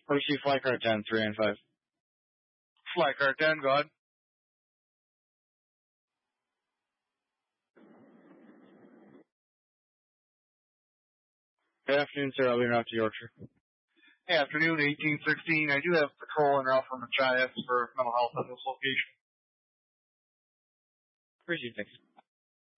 Receive flight card 10, 3 and 5. Flight card 10, go ahead. Good afternoon, sir. I'll be around to Yorkshire. Hey, afternoon, 1816. I do have patrol en route from Machias for mental health at this location. Appreciate it. Thanks.